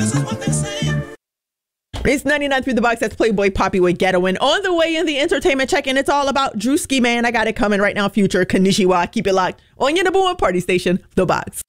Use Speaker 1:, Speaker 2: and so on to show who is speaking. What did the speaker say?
Speaker 1: It's 99 through the box. That's Playboy Poppy with Ghetto. And on the way in the entertainment check-in, it's all about Drewski, man. I got it coming right now. Future Konnichiwa. Keep it locked on your number one party station, The Box.